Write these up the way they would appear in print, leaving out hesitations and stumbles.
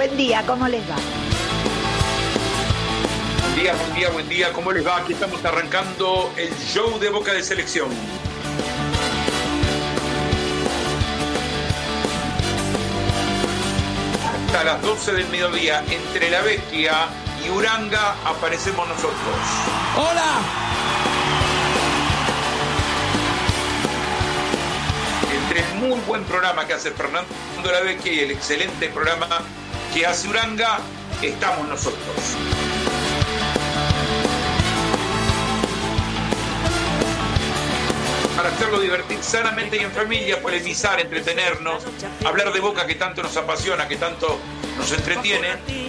buen día, ¿cómo les va? Buen día, ¿cómo les va? Aquí estamos arrancando el show de Boca de Selección. Hasta las 12 del mediodía, entre La Vecchia y Uranga, aparecemos nosotros. ¡Hola! Entre el muy buen programa que hace Fernando La Vecchia y el excelente programa que hace Uranga, estamos nosotros. Para hacerlo divertir sanamente y en familia, polemizar, entretenernos, hablar de Boca que tanto nos apasiona, que tanto nos entretiene.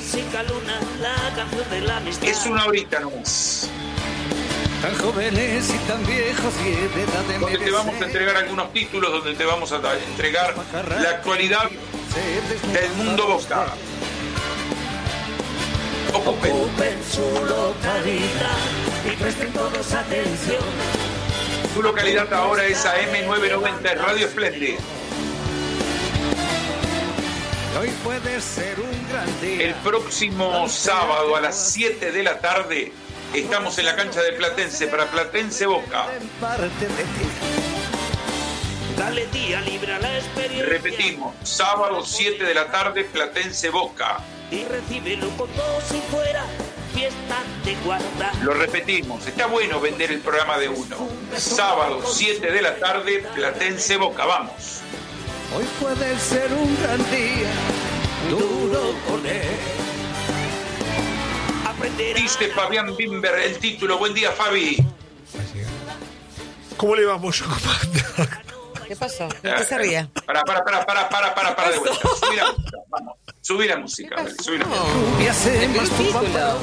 Es una horita nomás. Tan jóvenes y tan viejos y de edad de donde te vamos a entregar algunos títulos, donde te vamos a entregar la actualidad del mundo Boca. Ocupen su localidad y presten todos atención. Su localidad ahora es AM990, Radio Splendid. Hoy puede ser un gran día. El próximo sábado a las 7 de la tarde estamos en la cancha de Platense para Platense Boca. Dale día libre a la experiencia. Repetimos, sábado 7 de la tarde, Platense Boca. Y recíbelo como si fuera fiesta de guarda. Lo repetimos, está bueno vender el programa de uno. Sábado 7 de la tarde, Platense Boca, vamos. Hoy puede ser un gran día, duro con él. Dice Fabián Bimber el título. Buen día, Fabi. ¿Cómo le vamos, yo? ¿Qué pasó? ¿Qué se ría? Para de vuelta. Subí la música, vamos. Subí la música, subí la música.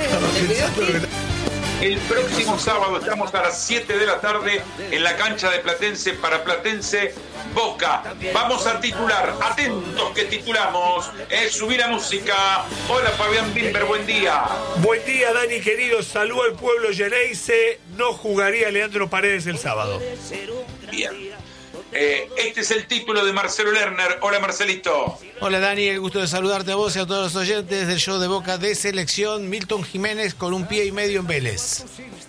El próximo sábado estamos a las 7 de la tarde en la cancha de Platense para Platense Boca. Vamos a titular, atentos que titulamos. Subí la música. Hola Fabián Bimber, buen día. Buen día, Dani querido, saludo al pueblo Geneise. No jugaría Leandro Paredes el sábado. Bien. Este es el título de Marcelo Lerner. Hola Marcelito. Hola Dani, el gusto de saludarte a vos y a todos los oyentes del show de Boca de Selección. Milton Jiménez con un pie y medio en Vélez.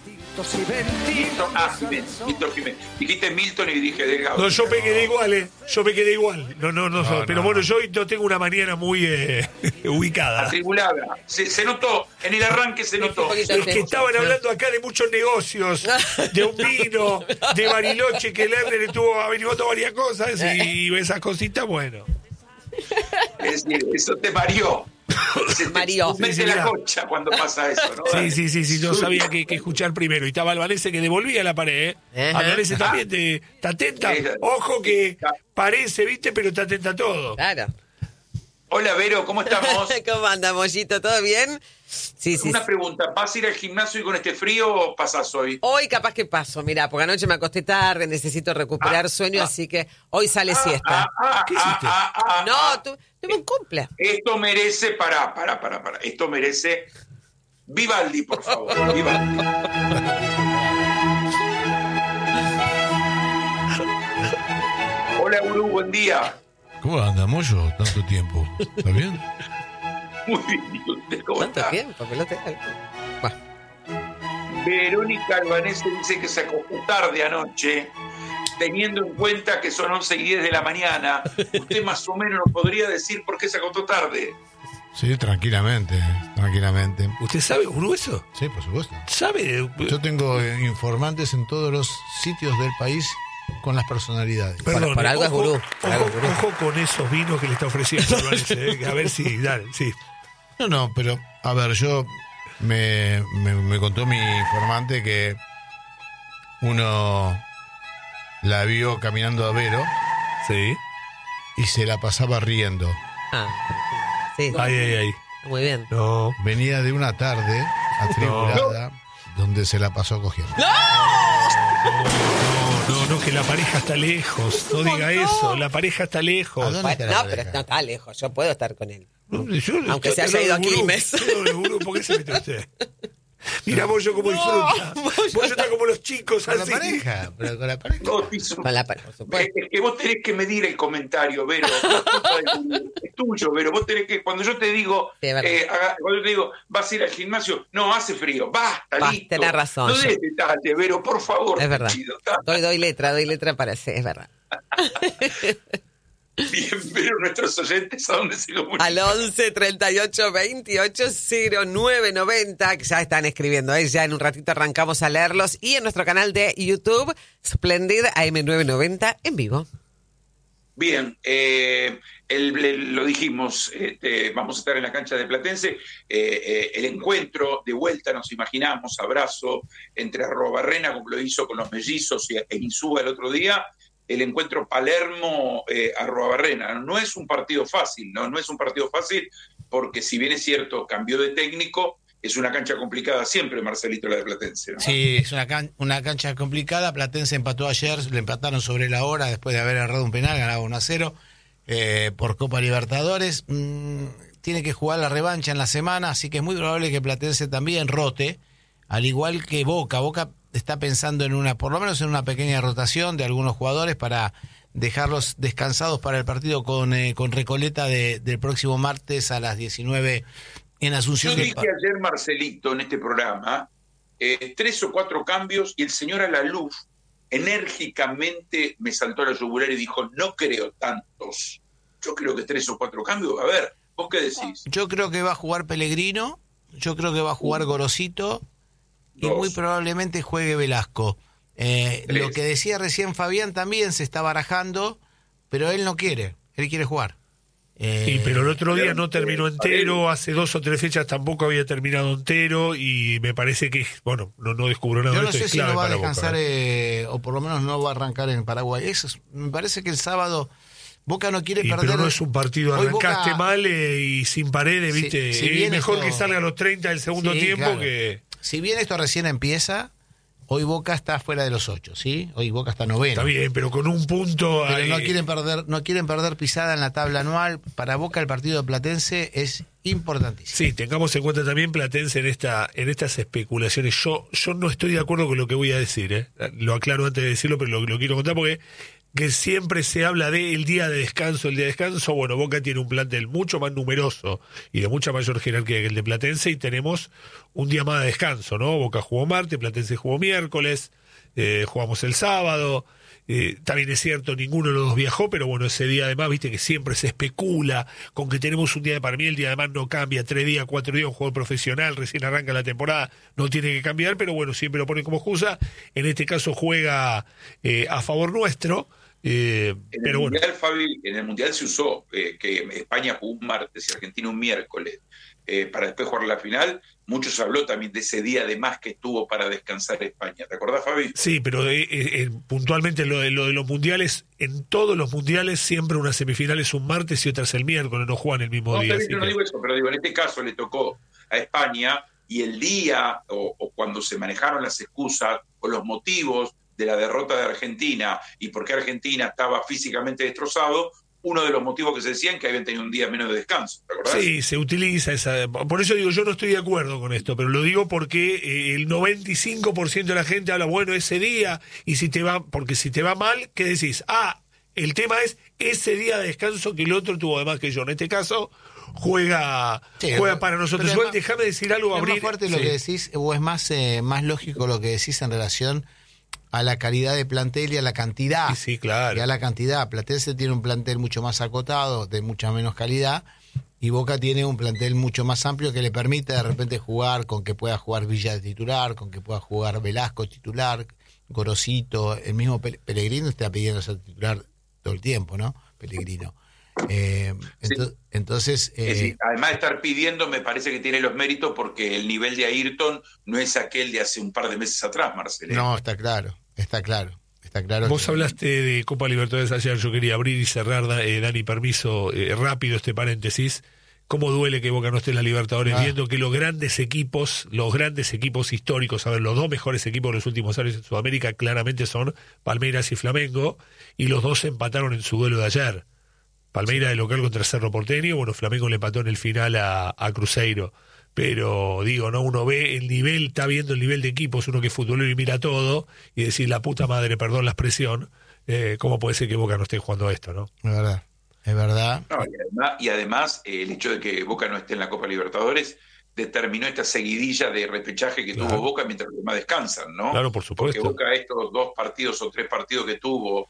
Milton. Dijiste Milton y dije Delgado. No, yo me quedé igual, Yo me quedé igual. Pero bueno, yo no tengo una mañana muy ubicada. Atribulada. Se notó, en el arranque se notó. Es que estaban hablando acá de muchos negocios, de un vino, de Bariloche, que Lerner estuvo averiguando varias cosas y esas cositas, bueno. Es decir, eso te mareó. Mario. Mete la concha cuando pasa eso, ¿no? Sí, yo sabía que escuchar primero. Y estaba Albanese que devolvía la pared, Albanese también te atenta. Ojo que parece, ¿viste? Pero te atenta a todo. Claro. Hola, Vero, ¿cómo estamos? ¿Cómo anda, Mollito? ¿Todo bien? Sí. Una pregunta, ¿vas a ir al gimnasio y con este frío o pasás hoy? Hoy capaz que paso, mirá, porque anoche me acosté tarde, necesito recuperar sueño, así que hoy sale siesta. ¿Qué hiciste? Tuve un cumple. Esto merece, para. Esto merece Vivaldi, por favor. Vivaldi. Hola, Gurú, buen día. ¿Cómo anda, Moyo? Tanto tiempo. ¿Está bien? Muy bien, ¿usted cómo ¿Cuánto está? tiempo? Verónica Albanese dice que se acostó tarde anoche, teniendo en cuenta que son 11:10 de la mañana. Usted más o menos nos podría decir por qué se acostó tarde. Sí, tranquilamente. ¿Usted sabe, Gurú, eso? Sí, por supuesto. ¿Sabe? Yo tengo informantes en todos los sitios del país con las personalidades. Perdón, por algo es gurú. Ojo con esos vinos que le está ofreciendo. A ver si, dale, sí. No, pero, a ver, yo me contó mi informante que uno la vio caminando a Vero. Sí. Y se la pasaba riendo. Sí. Ay. Muy bien. No. Venía de una tarde atribulada donde se la pasó cogiendo. No, que la pareja está lejos. No diga eso, la pareja está lejos. ¿A dónde está la pareja? Pero no está lejos, yo puedo estar con él. Aunque se yo haya ido a Gurú, Quilmes. ¿Por qué se mete usted? Mira, Bollo como disfruta. Bollo está como los chicos Con así. la pareja, pero con la pareja. No, Tizu, Con la pareja, por supuesto. es que vos tenés que medir el comentario, Vero. Es tu tuyo, pero vos tenés que, cuando yo te digo, cuando yo te digo, vas a ir al gimnasio, no, hace frío, basta, listo. Tenés razón. No desestate, Vero, por favor. Es verdad. Doy letra para sí, es verdad. Bien, pero nuestros oyentes, ¿a dónde se comunican? Al 11 38 28 09 90, que ya están escribiendo, ya en un ratito arrancamos a leerlos, y en nuestro canal de YouTube, Splendid AM990 en vivo. Bien, lo dijimos, vamos a estar en la cancha de Platense, el encuentro de vuelta, nos imaginamos, abrazo entre Arrobarrena, como lo hizo con los mellizos e Insúa el otro día, el encuentro Palermo-Arrobarrena. No es un partido fácil, no es un partido fácil, porque si bien es cierto, cambió de técnico, es una cancha complicada siempre, Marcelito, la de Platense, ¿no? Sí, es una cancha complicada. Platense empató ayer, le empataron sobre la hora después de haber errado un penal, ganaba 1-0 por Copa Libertadores. Tiene que jugar la revancha en la semana, así que es muy probable que Platense también rote, al igual que Boca. Boca está pensando en por lo menos en una pequeña rotación de algunos jugadores para dejarlos descansados para el partido con Recoleta del próximo martes a las 19 en Asunción. Yo dije ayer, Marcelito, en este programa, 3 o 4 cambios, y el señor Alaluf enérgicamente me saltó a la yugular y dijo, no creo tantos. Yo creo que 3 o 4 cambios. A ver, ¿vos qué decís? Yo creo que va a jugar Pellegrino, yo creo que va a jugar Gorosito, y muy probablemente juegue Velasco. Lo que decía recién Fabián también se está barajando, pero él no quiere, él quiere jugar. Sí, pero el otro día no terminó entero, hace 2 o 3 fechas tampoco había terminado entero, y me parece que, bueno, no descubro nada. Yo no sé si no va a descansar, o por lo menos no va a arrancar en Paraguay. Me parece que el sábado Boca no quiere perder. Pero no es un partido, arrancaste Boca, mal y sin Paredes, ¿viste? Si bien mejor esto, que salga a los 30 del segundo tiempo, claro, que... Si bien esto recién empieza, hoy Boca está fuera de los 8, ¿sí? Hoy Boca está noveno. Está bien, pero con un punto... Pero no quieren perder pisada en la tabla anual. Para Boca el partido de Platense es importantísimo. Sí, tengamos en cuenta también Platense en estas especulaciones. Yo no estoy de acuerdo con lo que voy a decir, Lo aclaro antes de decirlo, pero lo quiero contar porque que siempre se habla del día de descanso. El día de descanso, bueno, Boca tiene un plantel mucho más numeroso y de mucha mayor jerarquía que el de Platense, y tenemos un día más de descanso, ¿no? Boca jugó martes, Platense jugó miércoles, jugamos el sábado. También es cierto, ninguno de los dos viajó, pero bueno, ese día además, viste que siempre se especula con que tenemos un día de, para mí el día además no cambia, 3 días, 4 días, un jugador profesional, recién arranca la temporada, no tiene que cambiar, pero bueno, siempre lo ponen como excusa. En este caso juega a favor nuestro. Pero bueno. Fabi, en el Mundial se usó que España jugó un martes y Argentina un miércoles para después jugar la final. Muchos habló también de ese día de más que estuvo para descansar España. ¿Te acordás, Fabi? Sí, pero puntualmente lo de los mundiales, en todos los mundiales siempre una semifinal es un martes y otra es el miércoles, no juegan el mismo día. Yo no digo eso, pero digo, en este caso le tocó a España, y el día o cuando se manejaron las excusas o los motivos de la derrota de Argentina y por qué Argentina estaba físicamente destrozado, uno de los motivos que se decían que habían tenido un día menos de descanso, ¿te acordás? Sí, se utiliza esa. Por eso digo, yo no estoy de acuerdo con esto, pero lo digo porque el 95% de la gente habla, bueno, ese día, y porque si te va mal, ¿qué decís? El tema es ese día de descanso que el otro tuvo además que yo. En este caso, juega para nosotros. Igual, déjame decir algo, ¿Es abrir. más fuerte lo que decís, o es más lógico lo que decís en relación a la calidad de plantel y a la cantidad? Sí, claro. Y a la cantidad. Platense tiene un plantel mucho más acotado, de mucha menos calidad, y Boca tiene un plantel mucho más amplio que le permite de repente jugar con que pueda jugar Villa de titular, con que pueda jugar Velasco titular, Gorosito, el mismo Pellegrino está pidiendo ser titular todo el tiempo, ¿no? Pellegrino. Entonces además de estar pidiendo, me parece que tiene los méritos porque el nivel de Ayrton no es aquel de hace un par de meses atrás, Marcelo. No, está claro. Vos hablaste de Copa Libertadores ayer, yo quería abrir y cerrar, Dani, permiso, rápido este paréntesis. ¿Cómo duele que Boca no esté en la Libertadores, viendo que los grandes equipos históricos, a ver, los dos mejores equipos de los últimos años en Sudamérica claramente son Palmeiras y Flamengo, y los dos empataron en su duelo de ayer. Palmeiras de local contra Cerro Porteño, bueno, Flamengo le empató en el final a Cruzeiro. Pero digo, no, uno ve el nivel, está viendo el nivel de equipos, uno que es futbolero y mira todo, y decir, la puta madre, perdón la expresión, ¿cómo puede ser que Boca no esté jugando a esto, no? La verdad. Es verdad. No, y además el hecho de que Boca no esté en la Copa Libertadores determinó esta seguidilla de repechaje que tuvo Boca mientras los demás descansan, ¿no? Claro, por supuesto. Porque Boca estos 2 partidos o 3 partidos que tuvo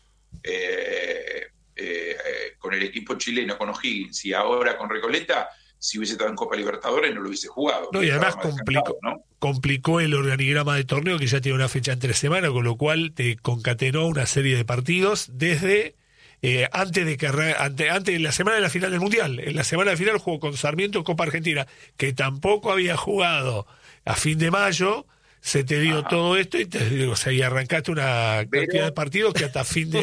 con el equipo chileno, con O'Higgins y ahora con Recoleta, si hubiese estado en Copa Libertadores no lo hubiese jugado. No, y además ¿no? complicó el organigrama de torneo, que ya tiene una fecha en 3 semanas, con lo cual te concatenó una serie de partidos desde antes de la semana de la final del Mundial. En la semana de final jugó con Sarmiento Copa Argentina, que tampoco había jugado a fin de mayo. Se te dio todo esto y arrancaste una cantidad de partidos que hasta fin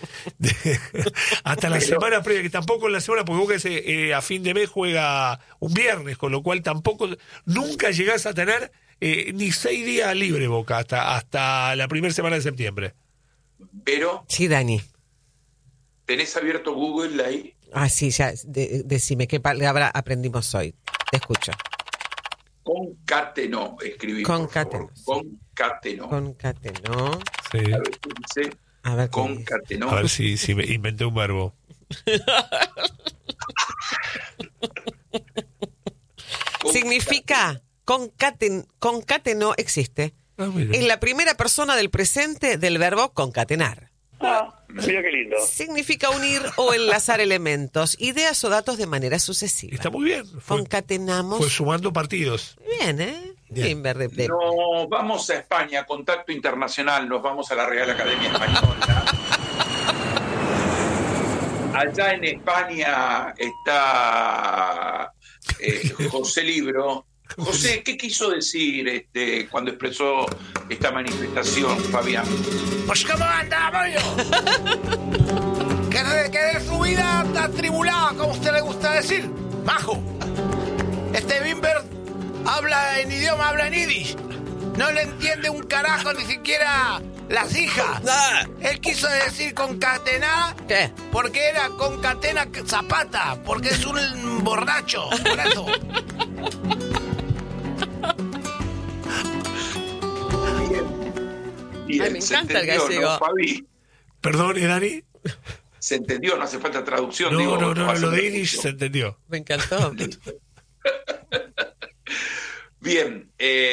hasta la semana previa, que tampoco en la semana, porque Boca a fin de mes juega un viernes, con lo cual nunca llegás a tener ni 6 días libre Boca hasta la primera semana de septiembre. Pero sí, Dani, ¿tenés abierto Google ahí? Sí, ya, decime qué palabra aprendimos hoy. Te escucho. Concatenó, escribí. Concatenó. Concatenó. Concatenó. Sí. A ver qué dice. A ver, Concatenó. A ver si me inventé un verbo. Significa concatenó existe. Es la primera persona del presente del verbo concatenar. Mira qué lindo. Significa unir o enlazar elementos, ideas o datos de manera sucesiva. Está muy bien. Concatenamos. Fue sumando partidos. Bien, ¿eh? Bien. Nos vamos a España, contacto internacional, nos vamos a la Real Academia Española. Allá en España está José Libro. José, ¿qué quiso decir cuando expresó esta manifestación, Fabián? Pues ¿cómo anda, Mario? que de su vida atribulada, como a usted le gusta decir, majo. Este Bimber habla en yiddish. No le entiende un carajo, ni siquiera las hijas. Él quiso decir concatenar. ¿Qué? Porque era concatena Zapata, porque es un borracho, por eso. Bien, Ay, me encanta el gallego. ¿No, Fabi? Perdón, Dani. Se entendió, no hace falta traducción. No, lo de Irish se entendió. Me encantó. Bien,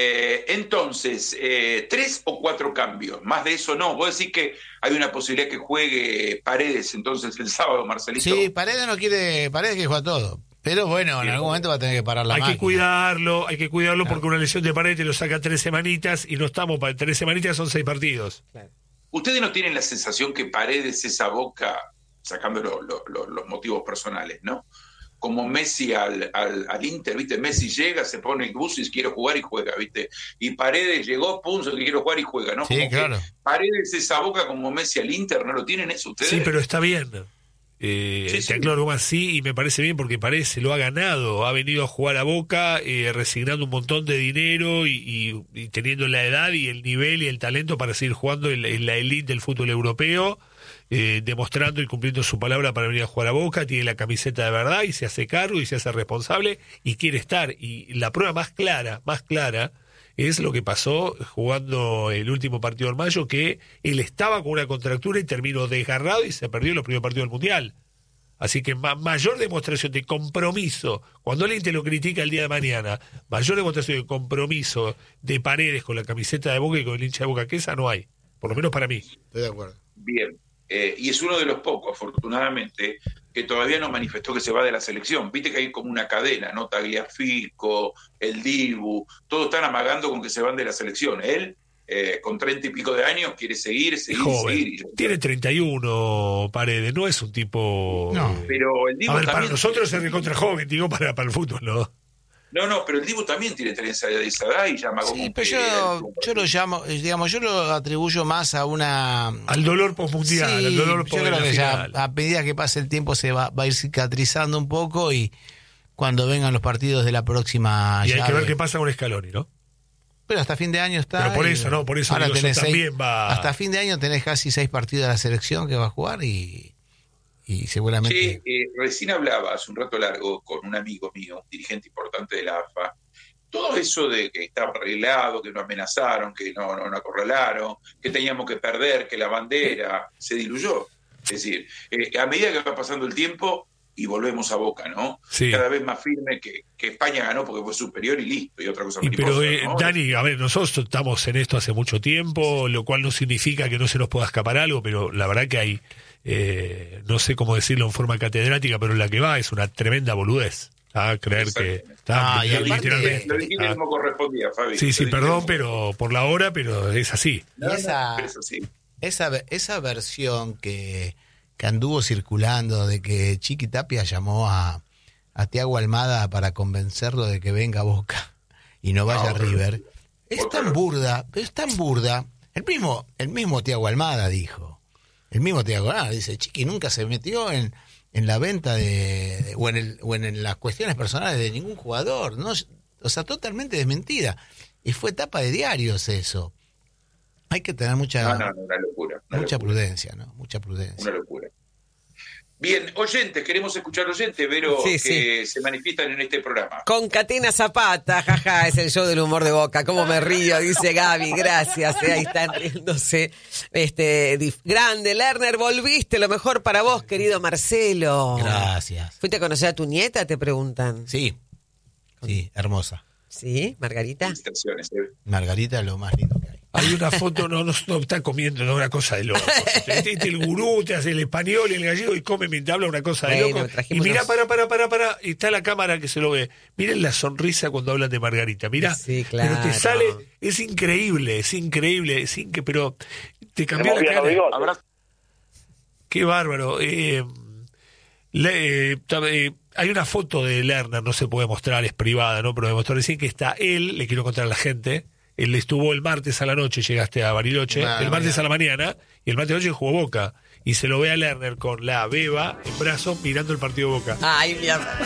entonces, 3 o 4 cambios, más de eso no. Vos decís que hay una posibilidad que juegue Paredes entonces el sábado, Marcelito. Sí, Paredes que juega todo. Pero bueno, en algún momento va a tener que parar la máquina. Hay que cuidarlo porque una lesión de Paredes te lo saca 3 semanitas y no estamos para 3 semanitas, son 6 partidos. Claro. ¿Ustedes no tienen la sensación que Paredes es a Boca, sacando los motivos personales, ¿no? Como Messi al Inter, ¿viste? Messi llega, se pone el bus y quiere jugar y juega, ¿viste? Y Paredes llegó, punto, que quiere jugar y juega, ¿no? Sí, como claro. Paredes es a Boca como Messi al Inter, ¿no lo tienen eso ustedes? Sí, pero está bien. Sí. Te aclaro más, sí, y me parece bien porque Paredes se lo ha ganado, ha venido a jugar a Boca, resignando un montón de dinero y teniendo la edad y el nivel y el talento para seguir jugando en la elite del fútbol europeo, demostrando y cumpliendo su palabra para venir a jugar a Boca. Tiene la camiseta de verdad y se hace cargo y se hace responsable y quiere estar. Y la prueba más clara es lo que pasó jugando el último partido en mayo, que él estaba con una contractura y terminó desgarrado y se perdió los primeros partidos del Mundial. Así que mayor demostración de compromiso, cuando alguien te lo critica el día de mañana, mayor demostración de compromiso de Paredes con la camiseta de Boca y con el hincha de Boca, que esa no hay, por lo menos para mí. Estoy de acuerdo. Bien, y es uno de los pocos, afortunadamente, que todavía no manifestó que se va de la selección. Viste que hay como una cadena, ¿no? Tagliafico, el Dibu, todos están amagando con que se van de la selección. Él, con 30 y pico de años, quiere seguir. Joven. Tiene 31 Paredes, no es un tipo... No. Pero el Dibu A ver, para también... nosotros es recontra joven, digo, para el fútbol, ¿no? No, pero el Dibu también tiene 30 de esa edad y ya amagó. Sí, con pero que yo lo llamo, digamos, yo lo atribuyo más a una... Al dolor postmundial, Sí, al dolor yo creo post que ya final. a medida que pase el tiempo se va a ir cicatrizando un poco y cuando vengan los partidos de la próxima Y hay que llave. ver qué pasa con Scaloni, ¿no? Pero hasta fin de año está. Pero por y- eso, ¿no? Por eso ahora digo, tenés eso también va... Hasta fin de año tenés casi 6 partidos de la selección que va a jugar y seguramente. Sí, recién hablaba hace un rato largo con un amigo mío, un dirigente importante de la AFA. Todo eso de que estaba arreglado, que no amenazaron, que no acorralaron, que teníamos que perder, que la bandera se diluyó. Es decir, a medida que va pasando el tiempo y volvemos a Boca, ¿no? Sí. Cada vez más firme que España ganó porque fue superior y listo, y otra cosa Pero, ¿no? Dani, a ver, nosotros estamos en esto hace mucho tiempo, lo cual no significa que no se nos pueda escapar algo, pero la verdad que hay, no sé cómo decirlo en forma catedrática, pero la que va es una tremenda boludez. Creer que y aparte, literalmente. Lo dijiste como correspondía, Fabi. Sí, perdón, pero por la hora, pero es así. No, esa, eso sí. esa versión que anduvo circulando de que Chiqui Tapia llamó a Thiago Almada para convencerlo de que venga a Boca y no vaya a River, es tan burda, pero es tan burda. El mismo Thiago Almada dijo. El mismo Thiago Almada dice, Chiqui nunca se metió en la venta o en las cuestiones personales de ningún jugador, ¿no? O sea, totalmente desmentida. Y fue tapa de diarios eso. Hay que tener mucha una locura. Mucha prudencia, ¿no? Mucha prudencia. Una locura. Bien, oyentes, queremos escuchar oyentes, Vero, que se manifiestan en este programa. Concatena Zapata, jaja, es el show del humor de Boca. Cómo me río, dice Gaby, gracias. Ahí están riéndose. Grande, Lerner, volviste, lo mejor para vos, querido Marcelo. Gracias. ¿Fuiste a conocer a tu nieta? Te preguntan. Sí, hermosa. ¿Sí, Margarita? Felicitaciones, Margarita es lo más lindo que hay. Hay una foto, no está comiendo, no, una cosa de loco. El gurú, te hace el español y el gallego y come mientras habla, una cosa de loco. Y mirá, para, y está la cámara que se lo ve. Miren la sonrisa cuando hablan de Margarita, mirá. Sí, claro. Pero te sale, es increíble, pero te cambió la cara. Qué bárbaro. Hay una foto de Lerner, no se puede mostrar, es privada, ¿no? Pero me mostró recién que está él, le quiero contar a la gente. Él estuvo el martes a la noche, llegaste a Bariloche, el martes a la mañana, y el martes a la noche jugó Boca. Y se lo ve a Lerner con la beba en brazos mirando el partido Boca. Ay, mierda.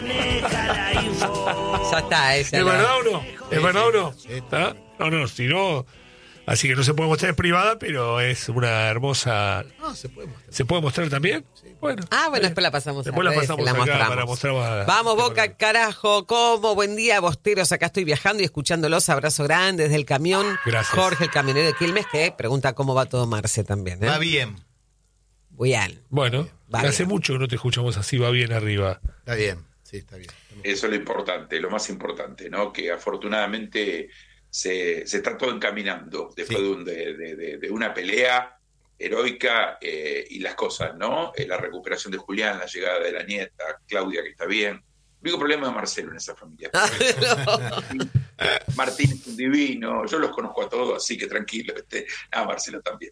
Ya está, esa. ¿Es verdad o no? ¿Es verdad o no? ¿Está? No, si no... Así que no se puede mostrar, es privada, pero es una hermosa... No, se puede mostrar. ¿Se puede mostrar también? Sí. Bueno, después la pasamos después la pasamos acá para mostrar. Vamos, Boca, carajo, ¿cómo? Buen día, bosteros, acá estoy viajando y escuchándolos, abrazo grande desde el camión. Gracias. Jorge, el camionero de Quilmes, que pregunta cómo va todo Marce también. Va bien. Bien. Bueno, hace mucho que no te escuchamos así, va bien arriba. Está bien, sí, está bien. Eso es lo importante, lo más importante, ¿no? Que afortunadamente se está todo encaminando después de una pelea heroica y las cosas, ¿no? La recuperación de Julián, la llegada de la nieta, Claudia, que está bien. El único problema es Marcelo en esa familia. Martín es un divino, yo los conozco a todos, así que tranquilo. Marcelo también.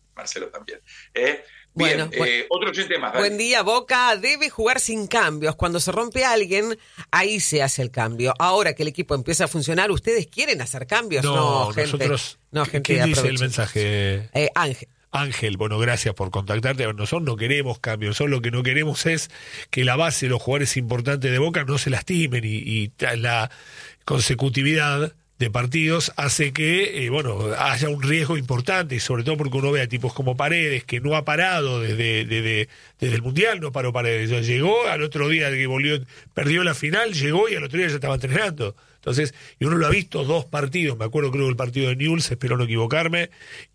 Bien, otro oyente más. Dale. Buen día, Boca debe jugar sin cambios. Cuando se rompe alguien, ahí se hace el cambio. Ahora que el equipo empieza a funcionar, ¿ustedes quieren hacer cambios? No, gente. Nosotros, gente, ¿quién dice el mensaje? Ángel. Bueno, gracias por contactarte. Nosotros no queremos cambios, nosotros lo que no queremos es que la base de los jugadores importantes de Boca no se lastimen y la consecutividad de partidos hace que haya un riesgo importante, y sobre todo porque uno ve a tipos como Paredes, que no ha parado desde el Mundial, no paró Paredes, ya llegó al otro día que volvió, perdió la final, llegó y al otro día ya estaba entrenando. Entonces, y uno lo ha visto 2 partidos, me acuerdo creo el partido de Newell's, espero no equivocarme,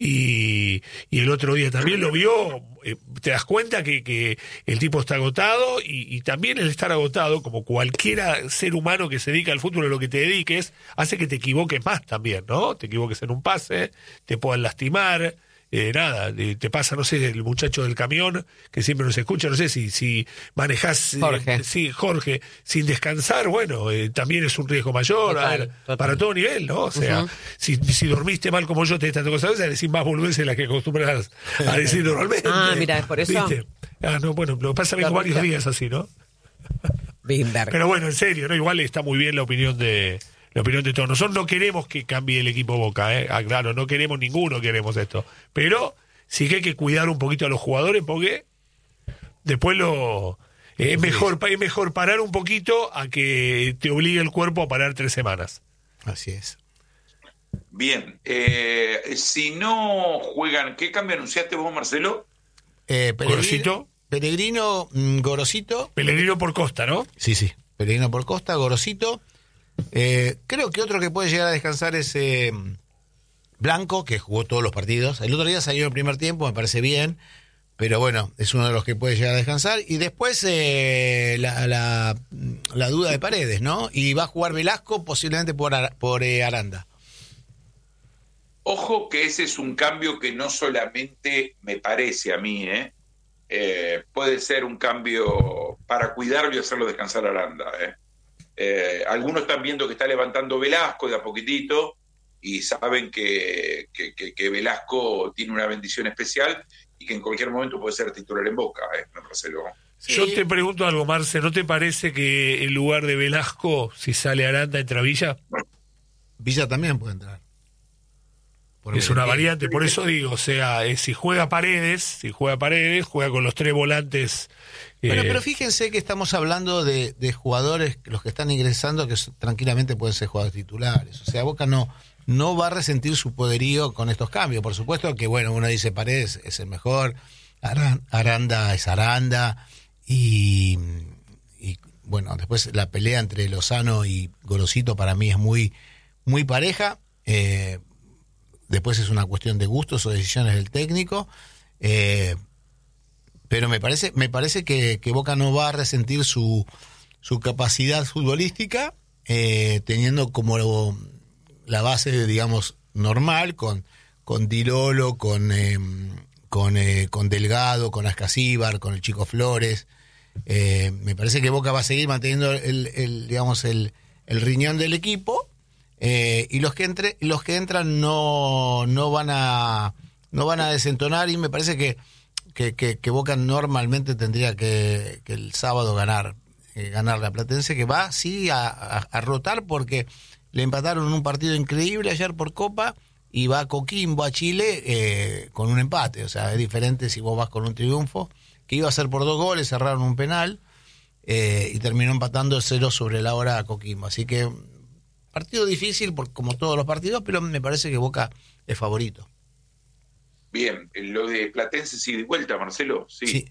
y el otro día también lo vio, te das cuenta que el tipo está agotado, y también el estar agotado, como cualquier ser humano que se dedica al fútbol, a lo que te dediques, hace que te equivoques más también, ¿no? Te equivoques en un pase, te puedan lastimar. Te pasa, no sé, el muchacho del camión que siempre nos escucha, no sé si manejás Jorge, sin descansar, también es un riesgo mayor, total. Para todo nivel, ¿no? O sea, si dormiste mal como yo, te estás tocando cabeza, decís más boludeces las que acostumbras a decir normalmente. Mira, es por eso. ¿Viste? Lo que pasa vengo varios días así, ¿no? Bimberg. Pero bueno, en serio, ¿no? Igual está muy bien la opinión de todos. Nosotros no queremos que cambie el equipo Boca, claro, no queremos, ninguno queremos esto. Pero sí que hay que cuidar un poquito a los jugadores porque después es mejor parar un poquito a que te obligue el cuerpo a parar 3 semanas. Así es. Bien, si no juegan, ¿qué cambio anunciaste vos, Marcelo? Gorosito. Pellegrino, Gorosito. Pellegrino por Costa, ¿no? Sí, Pellegrino por Costa, Gorosito. Creo que otro que puede llegar a descansar es Blanco, que jugó todos los partidos. El otro día salió en el primer tiempo, me parece bien, pero bueno, es uno de los que puede llegar a descansar. Y después la duda de Paredes, ¿no? Y va a jugar Velasco posiblemente por Aranda. Ojo que ese es un cambio que no solamente me parece a mí, puede ser un cambio para cuidarlo y hacerlo descansar a Aranda. Algunos están viendo que está levantando Velasco de a poquitito y saben que Velasco tiene una bendición especial y que en cualquier momento puede ser titular en Boca, Marcelo. Sí. Yo te pregunto algo, Marce, ¿no te parece que en lugar de Velasco, si sale Aranda, entra Villa? Villa también puede entrar. Es una variante, por eso digo, o sea, si juega Paredes, juega con los 3 volantes. Pero fíjense que estamos hablando de jugadores, los que están ingresando, que tranquilamente pueden ser jugadores titulares. O sea, Boca no va a resentir su poderío con estos cambios. Por supuesto que, bueno, uno dice Paredes es el mejor, Aranda es Aranda, y bueno, después la pelea entre Lozano y Gorosito para mí es muy, muy pareja. Después es una cuestión de gustos o decisiones del técnico, pero me parece que Boca no va a resentir su capacidad futbolística, teniendo como la base, digamos, normal, con Di Lolo, con Delgado, con Ascasíbar, con el Chico Flores. Me parece que Boca va a seguir manteniendo el riñón del equipo. Y los que entran no van a desentonar, y me parece que Boca normalmente tendría que el sábado ganar la Platense, que va sí a rotar, porque le empataron un partido increíble ayer por Copa y va a Coquimbo, a Chile, con un empate. O sea, es diferente si vos vas con un triunfo, que iba a ser por 2 goles, cerraron un penal y terminó empatando 0 sobre la hora a Coquimbo. Así que partido difícil, como todos los partidos, pero me parece que Boca es favorito. Bien, lo de Platense sí de vuelta, Marcelo. Sí.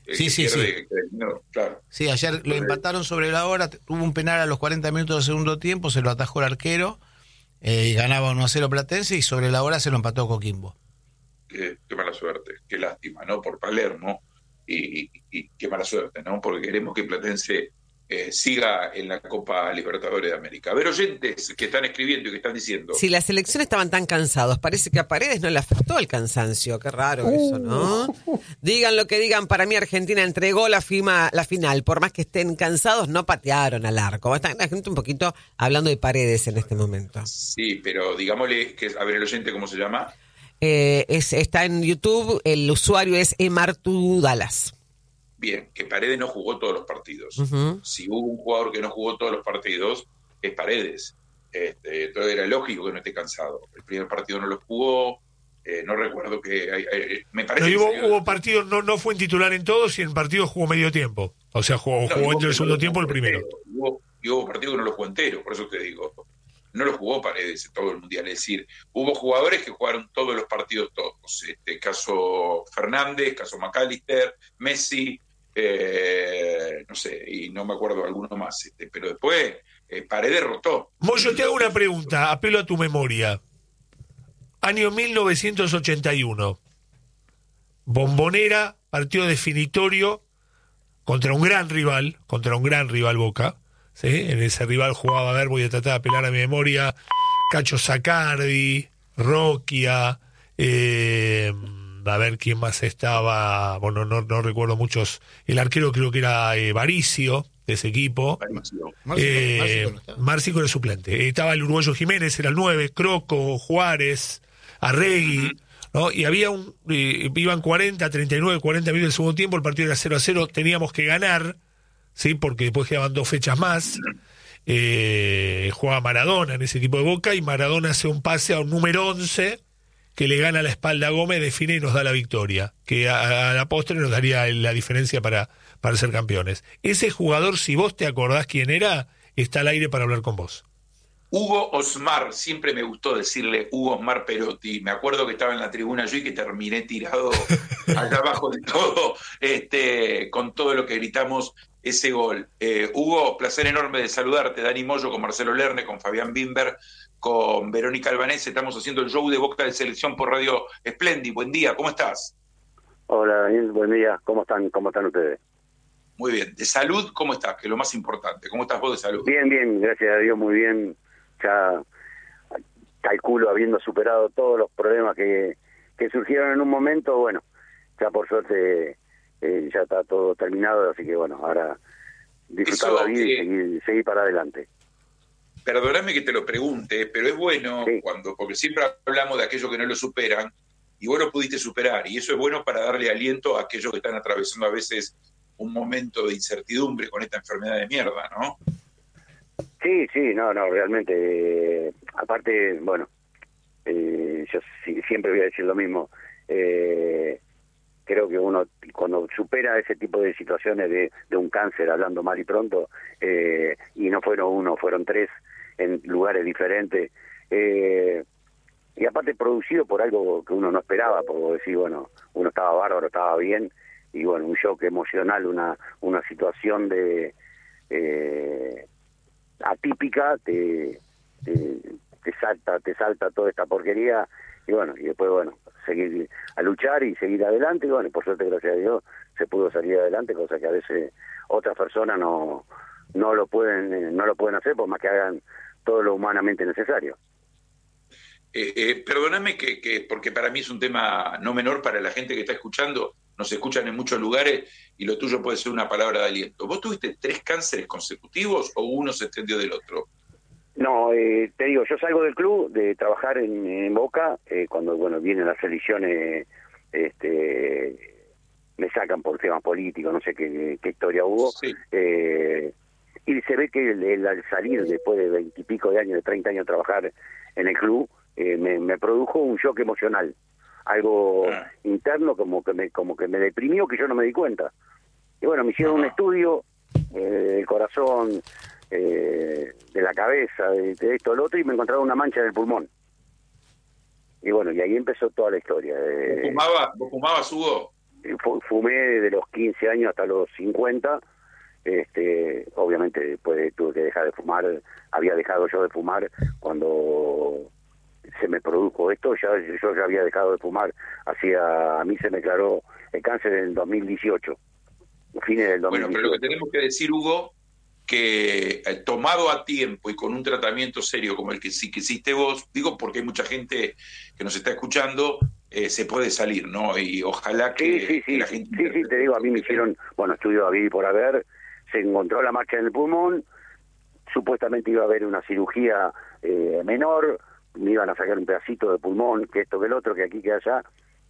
Claro. Sí, ayer lo empataron sobre la hora, tuvo un penal a los 40 minutos del segundo tiempo, se lo atajó el arquero, y ganaba 1-0 Platense, y sobre la hora se lo empató Coquimbo. Qué mala suerte, qué lástima, ¿no? Por Palermo, y qué mala suerte, ¿no? Porque queremos que Platense siga en la Copa Libertadores de América. A ver, oyentes que están escribiendo y que están diciendo. Si las selecciones estaban tan cansados, parece que a Paredes no le afectó el cansancio. Qué raro eso, ¿no? Digan lo que digan, para mí Argentina entregó la final. Por más que estén cansados, no patearon al arco. Está la gente un poquito hablando de Paredes en este momento. Sí, pero digámosle que, a ver, el oyente, ¿cómo se llama? Está en YouTube, el usuario es Emartu Dallas. Bien, que Paredes no jugó todos los partidos. Uh-huh. Si hubo un jugador que no jugó todos los partidos, es Paredes. Entonces era lógico que no esté cansado. El primer partido no lo jugó, no recuerdo que... me parece pero hubo partidos, no fue en titular en todos, y en partidos jugó medio tiempo. O sea, jugó entre el segundo tiempo el primero. Hubo partidos que no lo jugó entero, por eso te digo. No lo jugó Paredes en todo el Mundial. Es decir, hubo jugadores que jugaron todos los partidos todos. Caso Fernández, caso McAllister, Messi... no sé, y no me acuerdo alguno más, pero después Paredes rotó. Moyo, te hago una pregunta, apelo a tu memoria. Año 1981, Bombonera, partido definitorio contra un gran rival Boca, ¿sí? En ese rival jugaba, a ver, voy a tratar de apelar a mi memoria, Cacho Sacardi, Roquia, a ver quién más estaba, bueno, no recuerdo muchos. El arquero creo que era Varicio, de ese equipo. Márcico era suplente. Estaba el uruguayo Jiménez, era el 9, Croco, Juárez, Arregui, ¿no? Y había iban 39, 40 minutos del segundo tiempo, el partido era 0-0, teníamos que ganar, ¿sí? Porque después quedaban 2 fechas más. Jugaba Maradona en ese equipo de Boca, y Maradona hace un pase a un número 11 que le gana la espalda a Gómez, define y nos da la victoria, que a la postre nos daría la diferencia para ser campeones. Ese jugador, si vos te acordás quién era, está al aire para hablar con vos. Hugo Osmar, siempre me gustó decirle Hugo Osmar Perotti. Me acuerdo que estaba en la tribuna yo y que terminé tirado allá abajo de todo, con todo lo que gritamos ese gol. Hugo, placer enorme de saludarte. Dani Moyo con Marcelo Lerne, con Fabián Bimber, con Verónica Albanese. Estamos haciendo el show de Boca de Selección por Radio Splendid. Buen día, ¿cómo estás? Hola Daniel, buen día. ¿Cómo están ustedes? Muy bien. ¿De salud cómo estás? Que es lo más importante. ¿Cómo estás vos de salud? Bien, gracias a Dios, muy bien. Ya calculo habiendo superado todos los problemas que surgieron en un momento, bueno, ya por suerte ya está todo terminado, así que bueno, ahora disfrutar la vida y seguir para adelante. Perdóname que te lo pregunte, pero es bueno Sí. porque siempre hablamos de aquellos que no lo superan, y vos lo pudiste superar, y eso es bueno para darle aliento a aquellos que están atravesando a veces un momento de incertidumbre con esta enfermedad de mierda, ¿no? Sí, no, realmente, aparte, bueno, yo siempre voy a decir lo mismo, creo que uno cuando supera ese tipo de situaciones de un cáncer, hablando mal y pronto, y no fueron uno, fueron 3 en lugares diferentes, y aparte producido por algo que uno no esperaba, por decir, bueno, uno estaba bárbaro, estaba bien, y bueno, un shock emocional, una situación de atípica, te salta toda esta porquería, y bueno, y después, bueno, seguir a luchar y seguir adelante, y bueno, por suerte, gracias a Dios, se pudo salir adelante, cosa que a veces otras personas no lo pueden hacer, por más que hagan todo lo humanamente necesario. Perdóname que porque para mí es un tema no menor para la gente que está escuchando, nos escuchan en muchos lugares y lo tuyo puede ser una palabra de aliento. ¿Vos tuviste 3 cánceres consecutivos o uno se extendió del otro? No, te digo, yo salgo del club de trabajar en Boca, cuando bueno vienen las elecciones, me sacan por temas políticos, no sé qué historia hubo, Sí. Y se ve que al salir después de 20 y pico de años, de 30 años de trabajar en el club, me produjo un shock emocional, algo interno como que me deprimió, que yo no me di cuenta. Y bueno, me hicieron un estudio del corazón, de la cabeza, de esto, lo otro, y me encontraron una mancha en el pulmón. Y bueno, y ahí empezó toda la historia. ¿Vos fumabas, Hugo? Fumé de los 15 años hasta los 50. Obviamente después tuve que dejar de fumar. Había dejado yo de fumar cuando se me produjo esto. Yo ya había dejado de fumar. A mí se me declaró el cáncer en el 2018, fines del 2018. Bueno, pero lo que tenemos que decir, Hugo, que tomado a tiempo y con un tratamiento serio como el que sí que hiciste vos, digo porque hay mucha gente que nos está escuchando, se puede salir, ¿no? Y ojalá que la gente... Sí, te digo, a mí me hicieron, bueno, estudio a vivir por haber, se encontró la marcha en el pulmón, supuestamente iba a haber una cirugía menor, me iban a sacar un pedacito de pulmón, que esto, que el otro, que aquí, que allá,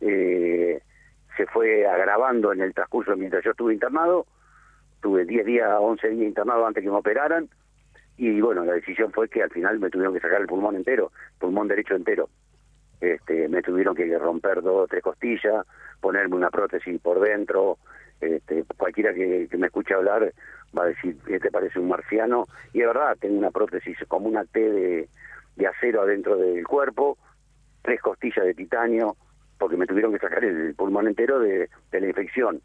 se fue agravando en el transcurso mientras yo estuve internado. Tuve 10 días, 11 días internado antes que me operaran, y bueno, la decisión fue que al final me tuvieron que sacar el pulmón entero, pulmón derecho entero. Me tuvieron que romper 2 o 3 costillas, ponerme una prótesis por dentro. Cualquiera que me escuche hablar va a decir, te parece un marciano, y es verdad, tengo una prótesis como una T de acero adentro del cuerpo, 3 costillas de titanio, porque me tuvieron que sacar el pulmón entero de la infección.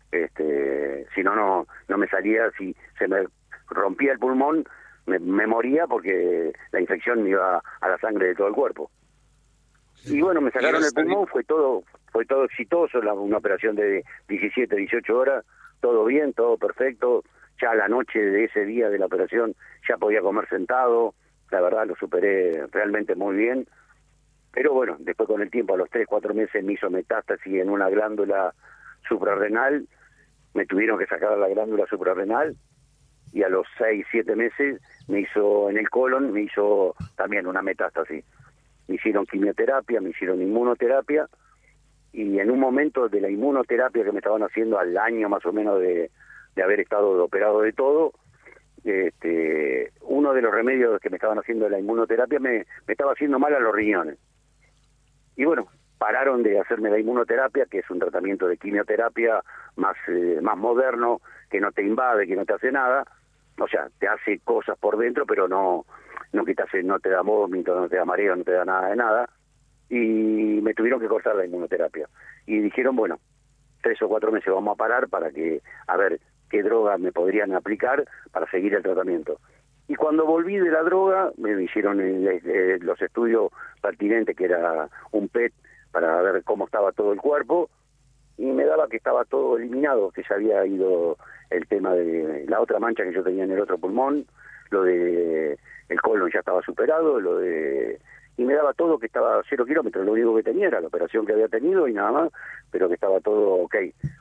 Si no me salía, si se me rompía el pulmón, me moría, porque la infección me iba a la sangre de todo el cuerpo. Y bueno, me sacaron el pulmón, fue todo exitoso, una operación de 17, 18 horas, todo bien, todo perfecto. Ya a la noche de ese día de la operación ya podía comer sentado, la verdad lo superé realmente muy bien. Pero bueno, después con el tiempo, a los 3, 4 meses me hizo metástasis en una glándula suprarrenal, me tuvieron que sacar la glándula suprarrenal, y a los 6, 7 meses me hizo en el colon, me hizo también una metástasis. Me hicieron quimioterapia, me hicieron inmunoterapia, y en un momento de la inmunoterapia que me estaban haciendo al año más o menos de haber estado operado de todo, uno de los remedios que me estaban haciendo de la inmunoterapia me estaba haciendo mal a los riñones. Y bueno, pararon de hacerme la inmunoterapia, que es un tratamiento de quimioterapia más moderno, que no te invade, que no te hace nada, o sea, te hace cosas por dentro, pero no que no te da vómito, no te da mareo, no te da nada de nada. Y me tuvieron que cortar la inmunoterapia. Y dijeron, bueno, 3 o 4 meses vamos a parar para a ver qué droga me podrían aplicar para seguir el tratamiento. Y cuando volví de la droga, me hicieron los estudios pertinentes, que era un PET, para ver cómo estaba todo el cuerpo, y me daba que estaba todo eliminado, que se había ido el tema de la otra mancha que yo tenía en el otro pulmón, lo de el colon ya estaba superado, y me daba todo que estaba a 0 kilómetros, lo único que tenía era la operación que había tenido y nada más, pero que estaba todo ok.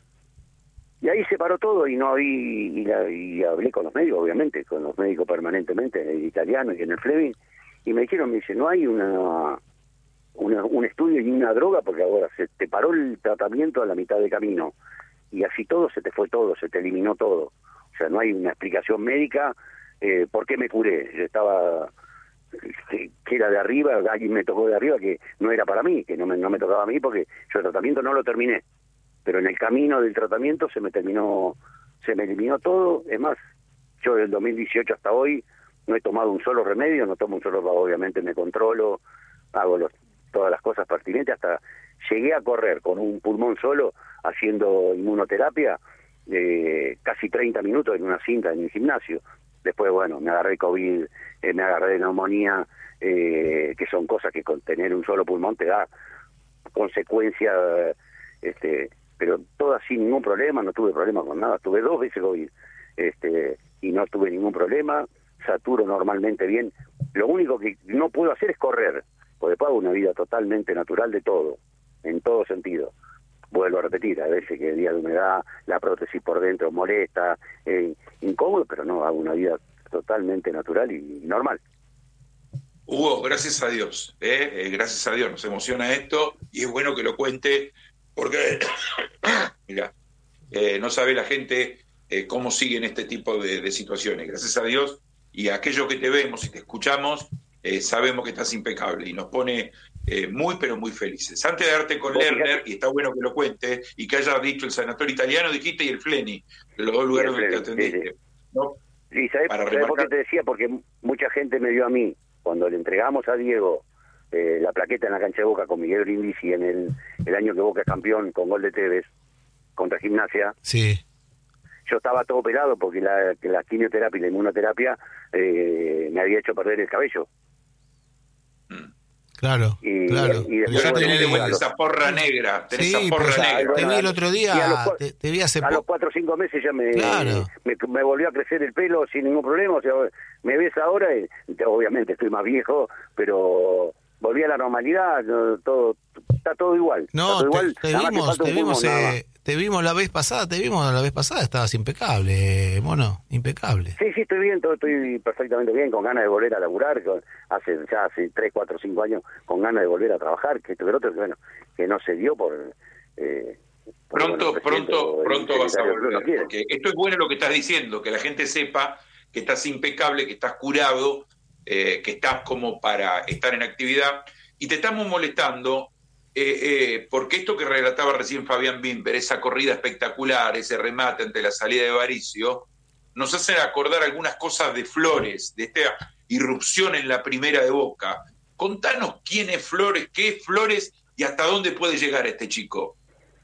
Y ahí se paró todo y no y hablé con los médicos, obviamente, con los médicos permanentemente, en el italiano y en el Fleming, y me dijeron, me dice, no hay un estudio ni una droga, porque ahora se te paró el tratamiento a la mitad de camino, y así todo se te fue todo, se te eliminó todo. O sea, no hay una explicación médica por qué me curé. Yo estaba, que era de arriba, alguien me tocó de arriba, que no era para mí, que no me tocaba a mí, porque yo el tratamiento no lo terminé. Pero en el camino del tratamiento se me eliminó todo. Es más, yo del 2018 hasta hoy no he tomado un solo remedio, no tomo un solo, obviamente me controlo, hago todas las cosas pertinentes, hasta llegué a correr con un pulmón solo, haciendo inmunoterapia, casi 30 minutos en una cinta en el gimnasio. Después, bueno, me agarré COVID, me agarré neumonía, que son cosas que con tener un solo pulmón te da consecuencias, pero todas sin ningún problema, no tuve problema con nada. Tuve 2 veces COVID, y no tuve ningún problema, saturo normalmente bien. Lo único que no puedo hacer es correr, porque después hago una vida totalmente natural de todo, en todo sentido. Vuelvo a repetir, a veces que el día de humedad, la prótesis por dentro molesta, incómodo, pero no, hago una vida totalmente natural y normal. Hugo, gracias a Dios, gracias a Dios, nos emociona esto y es bueno que lo cuente porque, mira, no sabe la gente cómo siguen este tipo de situaciones. Gracias a Dios y a aquellos que te vemos y te escuchamos, sabemos que estás impecable y nos pone muy, pero muy felices. Antes de darte con Lerner, y está bueno que lo cuentes, y que hayas dicho el sanatorio italiano, dijiste, y el Fleni, los 2 lugares donde te atendiste. Sí. ¿No? Sí, ¿sabés por qué te decía? Porque mucha gente me vio a mí, cuando le entregamos a Diego la plaqueta en la cancha de Boca con Miguel Brindisi en el año que Boca es campeón con gol de Tevez contra Gimnasia. Sí. Yo estaba todo pelado porque la quimioterapia y la inmunoterapia me había hecho perder el cabello. Claro, claro. Y después, ya tenés de vuelta esa porra negra, tenés sí, esa porra pues, negra. Te vi el otro día, te vi hace a los 4 o 5 meses ya me volvió a crecer el pelo sin ningún problema. O sea, me ves ahora, obviamente estoy más viejo, pero volví a la normalidad, todo está todo igual. No, todo igual, te vimos la vez pasada, estabas impecable, mono, impecable. Sí, estoy bien, estoy perfectamente bien, con ganas de volver a laburar, hace 3, 4, 5 años, con ganas de volver a trabajar, que esto que otro, bueno, que no se dio por... Pronto vas a volver, porque esto es bueno lo que estás diciendo, que la gente sepa que estás impecable, que estás curado, que estás como para estar en actividad, y te estamos molestando porque esto que relataba recién Fabián Bimber, esa corrida espectacular, ese remate ante la salida de Varicio, nos hace acordar algunas cosas de Flores, de esta irrupción en la primera de Boca. Contanos quién es Flores, qué es Flores y hasta dónde puede llegar este chico.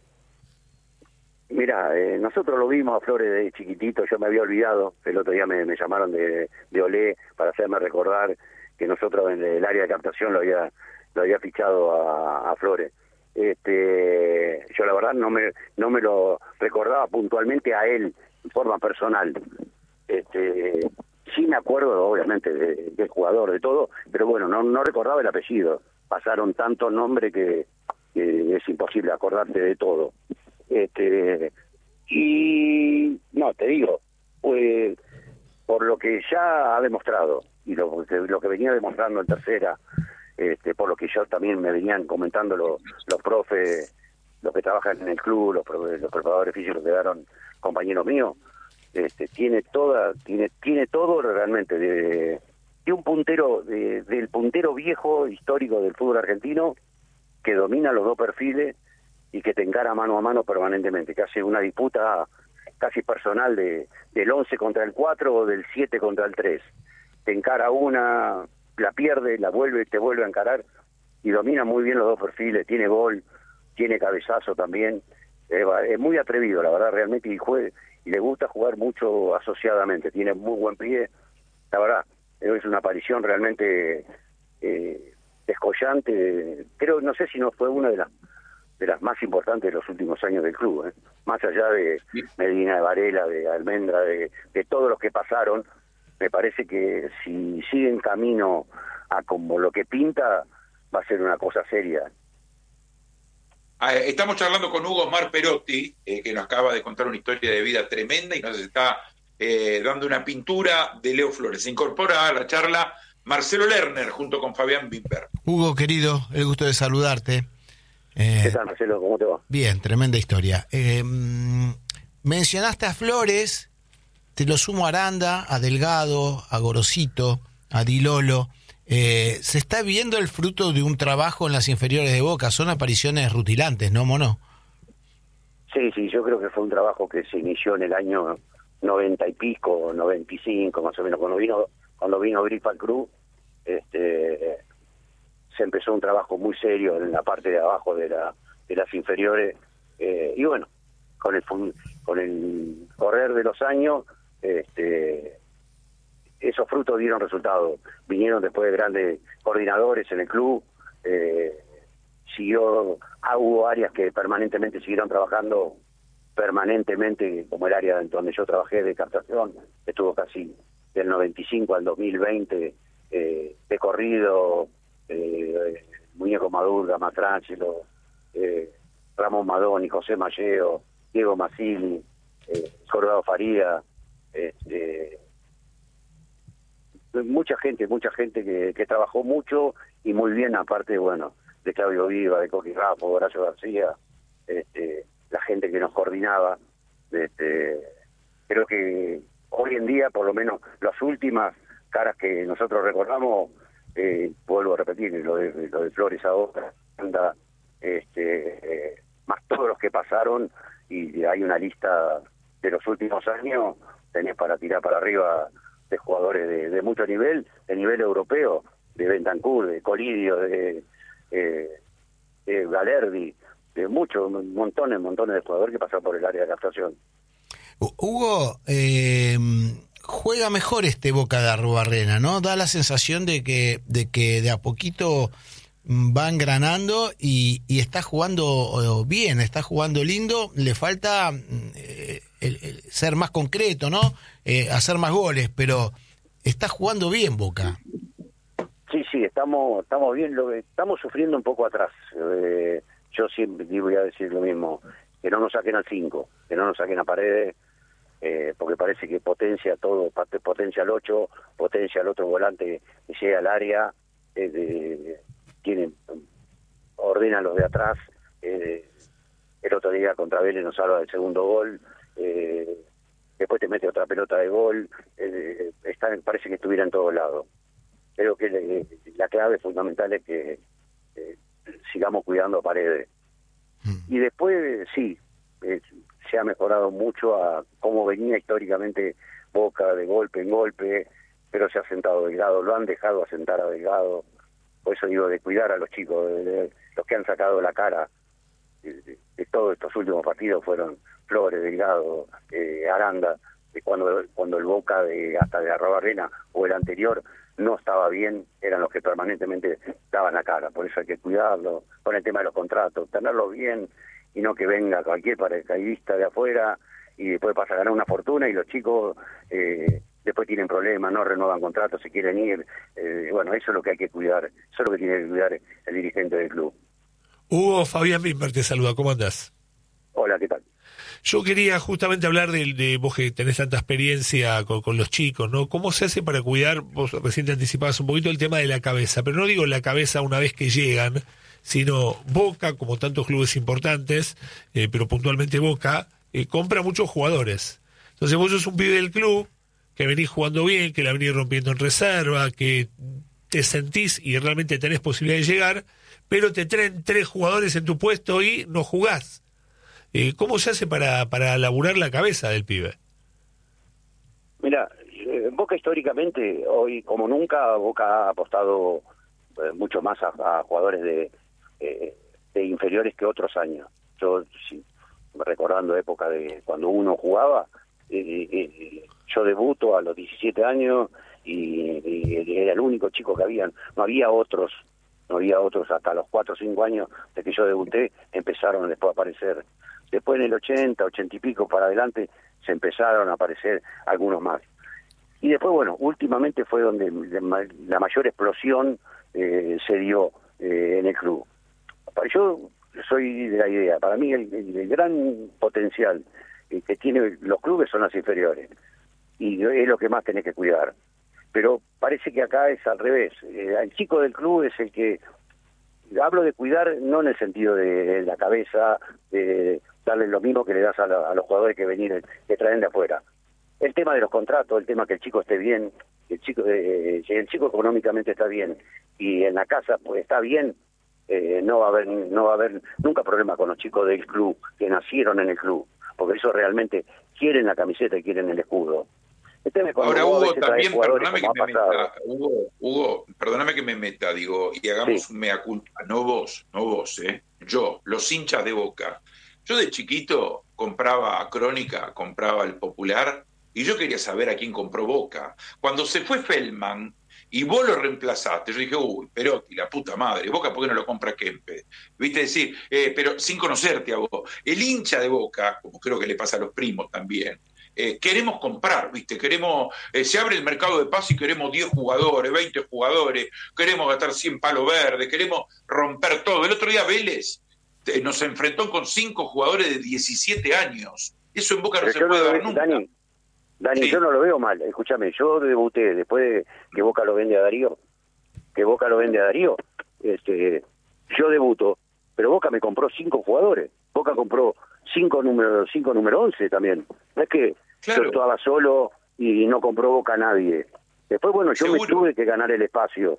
Mira, nosotros lo vimos a Flores de chiquitito, yo me había olvidado, el otro día me llamaron de Olé para hacerme recordar que nosotros en el área de captación lo había fichado a Flores. Yo la verdad no me lo recordaba puntualmente a él en forma personal. Sí me acuerdo obviamente del jugador, de todo, pero bueno, no recordaba el apellido. Pasaron tantos nombres que es imposible acordarte de todo. Y no, te digo, por lo que ya ha demostrado y lo que venía demostrando en tercera, por lo que yo también me venían comentando los profes, los que trabajan en el club, los preparadores físicos que quedaron compañeros míos, tiene todo realmente de un puntero, del puntero viejo histórico del fútbol argentino, que domina los 2 perfiles y que te encara mano a mano permanentemente, que hace una disputa casi personal del 11 contra el 4 o del 7 contra el 3. Te encara una, la pierde, la vuelve, te vuelve a encarar y domina muy bien los 2 perfiles, tiene gol, tiene cabezazo también, es muy atrevido, la verdad, realmente, y le gusta jugar mucho asociadamente, tiene muy buen pie, la verdad, es una aparición realmente descollante, creo, no sé si no fue una de las las más importantes de los últimos años del club, ¿eh? Más allá de Medina, de Varela, de Almendra, de todos los que pasaron, me parece que si siguen camino a como lo que pinta, va a ser una cosa seria. Estamos charlando con Hugo Omar Perotti, que nos acaba de contar una historia de vida tremenda y nos está dando una pintura de Leo Flores. Se incorpora a la charla Marcelo Lerner junto con Fabián Wimber. Hugo, querido, el gusto de saludarte. ¿Qué tal, Marcelo? ¿Cómo te va? Bien, tremenda historia. Mencionaste a Flores, te lo sumo a Aranda, a Delgado, a Gorosito, a Dilolo. Se está viendo el fruto de un trabajo en las inferiores de Boca. Son apariciones rutilantes, ¿no, Mono? Sí, yo creo que fue un trabajo que se inició en el año 90 y pico, 95, más o menos, cuando vino Grifa al club. Se empezó un trabajo muy serio en la parte de abajo de las inferiores, y bueno, con el correr de los años, esos frutos dieron resultados. Vinieron después de grandes coordinadores en el club, hubo áreas que permanentemente siguieron trabajando permanentemente, como el área donde yo trabajé de captación, estuvo casi del 95 al 2020 de corrido, Muñeco Madurga, Matrangelo, Ramón Madoni, José Malleo, Diego Masili, Jorgado Faría, mucha gente que trabajó mucho y muy bien, aparte, bueno, de Claudio Viva, de Coqui Raffo, Horacio García, la gente que nos coordinaba. Creo que hoy en día, por lo menos las últimas caras que nosotros recordamos, vuelvo a repetir, lo de Flores ahora, anda, más todos los que pasaron, y hay una lista de los últimos años, tenés para tirar para arriba de jugadores de mucho nivel, de nivel europeo, de Bentancur, de Colidio, de Galerdi, de montones de jugadores que pasan por el área de captación. Hugo, juega mejor Boca de Arrubarrena, ¿no? Da la sensación de que de a poquito va engranando y está jugando bien, está jugando lindo. Le falta el ser más concreto, ¿no? Hacer más goles, pero está jugando bien Boca. Sí, estamos bien, estamos sufriendo un poco atrás. Yo siempre voy a decir lo mismo, que no nos saquen al 5, que no nos saquen a Paredes, porque parece que potencia todo, potencia al 8, potencia al otro volante que llega al área, ordena los de atrás. El otro día contra Vélez nos salva del segundo gol, después te mete otra pelota de gol, parece que estuviera en todos lados. Creo que la clave fundamental es que sigamos cuidando a Paredes. Y después, sí, se ha mejorado mucho a cómo venía históricamente Boca, de golpe en golpe, pero se ha sentado Delgado, lo han dejado asentar a Delgado. Por eso digo, de cuidar a los chicos, de los que han sacado la cara de todos estos últimos partidos fueron Flores, Delgado, Aranda, de cuando el Boca hasta de Arrubarrena o el anterior no estaba bien, eran los que permanentemente daban la cara. Por eso hay que cuidarlo, con el tema de los contratos, tenerlos bien, y no que venga cualquier paracaidista de afuera y después pasa a ganar una fortuna y los chicos después tienen problemas, no renuevan contratos, se quieren ir. Bueno, eso es lo que hay que cuidar, eso es lo que tiene que cuidar el dirigente del club. Hugo, Fabián Wimber te saluda, ¿cómo andás? Hola, ¿qué tal? Yo quería justamente hablar de vos que tenés tanta experiencia con los chicos, ¿no? ¿Cómo se hace para cuidar? Vos recién te anticipabas un poquito el tema de la cabeza, pero no digo la cabeza una vez que llegan, sino Boca, como tantos clubes importantes, pero puntualmente Boca, compra muchos jugadores. Entonces vos sos un pibe del club, que venís jugando bien, que la venís rompiendo en reserva, que te sentís y realmente tenés posibilidad de llegar, pero te traen 3 jugadores en tu puesto y no jugás. ¿Cómo se hace para laburar la cabeza del pibe? Mira, Boca históricamente, hoy como nunca, Boca ha apostado mucho más a jugadores de inferiores que otros años. Yo, recordando época de cuando uno jugaba, yo debuto a los 17 años y era el único chico que había, no había otros no había otros. Hasta los 4 o 5 años de que yo debuté, empezaron después a aparecer. Después en el 80, 80 y pico para adelante, se empezaron a aparecer algunos más. Y después, bueno, últimamente fue donde la mayor explosión se dio en el club. Yo soy de la idea, para mí el gran potencial que tienen los clubes son las inferiores, y es lo que más tenés que cuidar. Pero parece que acá es al revés. El chico del club es el que, hablo de cuidar no en el sentido de la cabeza, de darle lo mismo que le das a los jugadores que traen de afuera. El tema de los contratos, el tema que el chico esté bien, si el chico económicamente está bien y en la casa pues está bien, no va a haber nunca problema con los chicos del club que nacieron en el club, porque eso realmente quieren la camiseta y quieren el escudo. Ahora, Hugo, también, perdóname que me meta, digo, y hagamos un mea culpa, no vos, yo, los hinchas de Boca. Yo de chiquito compraba Crónica, compraba El Popular, y yo quería saber a quién compró Boca. Cuando se fue Feldman, y vos lo reemplazaste, yo dije, uy, Perotti, la puta madre, Boca, ¿por qué no lo compra Kempe? Viste decir, pero sin conocerte a vos. El hincha de Boca, como creo que le pasa a los primos también, queremos comprar, ¿viste? Queremos, se abre el mercado de pase y queremos 10 jugadores, 20 jugadores, queremos gastar 100 palos verdes, queremos romper todo. El otro día Vélez nos enfrentó con 5 jugadores de 17 años. Eso en Boca no se puede dar nunca. Dani, sí. Yo no lo veo mal, escúchame, yo debuté después de que Boca lo vende a Darío, yo debuto, pero Boca me compró 5 jugadores, Boca compró 5 número 11 también, no es que yo estaba solo y no compró Boca a nadie. Después, bueno, yo me tuve que ganar el espacio.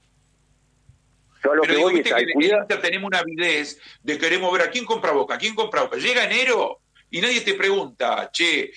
Yo a lo pero que digo, voy viste que en Inter tenemos una avidez de queremos ver a quién compra Boca, Llega enero y nadie te pregunta, che,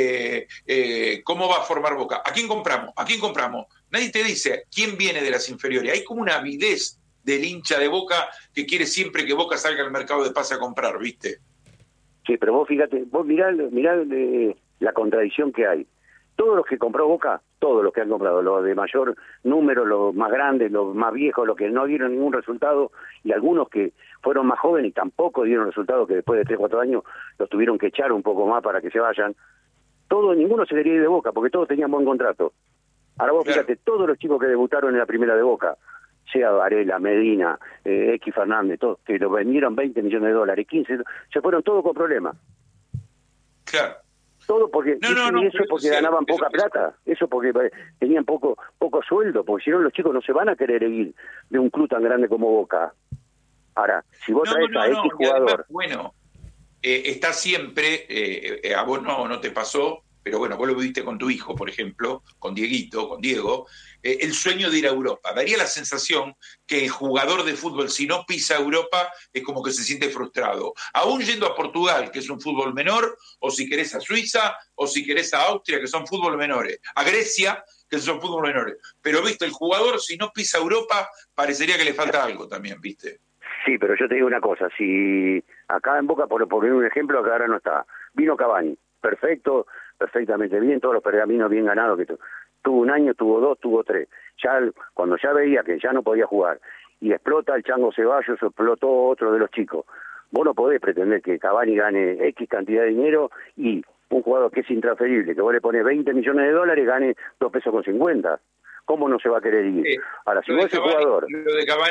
¿cómo va a formar Boca? ¿A quién compramos? Nadie te dice quién viene de las inferiores. Hay como una avidez del hincha de Boca que quiere siempre que Boca salga al mercado de pase a comprar, ¿viste? Sí, pero vos fíjate, vos mirá la contradicción que hay. Todos los que compró Boca, todos los que han comprado, los de mayor número, los más grandes, los más viejos, los que no dieron ningún resultado, y algunos que fueron más jóvenes y tampoco dieron resultado, que después de 3 o 4 años los tuvieron que echar un poco más para que se vayan. Ninguno se quería ir de Boca, porque todos tenían buen contrato. Ahora vos fíjate, todos los chicos que debutaron en la primera de Boca, sea Varela, Medina, X Fernández, todos, que lo vendieron $20 millones, 15, se fueron todos con problemas. Claro. Todo porque eso porque ganaban poca plata, eso porque tenían poco sueldo, porque si no los chicos no se van a querer ir de un club tan grande como Boca. Ahora, si vos traes a X jugador... Además, bueno, está siempre, a vos no te pasó, pero bueno, vos lo viviste con tu hijo, por ejemplo, con Diego, el sueño de ir a Europa. Daría la sensación que el jugador de fútbol, si no pisa Europa, es como que se siente frustrado. Aún yendo a Portugal, que es un fútbol menor, o si querés a Suiza, o si querés a Austria, que son fútbol menores, a Grecia, que son fútbol menores. Pero, viste, el jugador, si no pisa Europa, parecería que le falta algo también, viste. Sí, pero yo te digo una cosa, si acá en Boca, por poner un ejemplo, acá ahora no está, vino Cavani, perfectamente bien, todos los pergaminos bien ganados, que tuvo 1 año, tuvo 2, tuvo 3, cuando ya veía que ya no podía jugar, y explota el Chango Ceballos, explotó otro de los chicos, vos no podés pretender que Cavani gane X cantidad de dinero y un jugador que es intransferible, que vos le pones $20 millones, gane $2.50 pesos. ¿Cómo no se va a querer ir? Ahora, si vos ese jugador...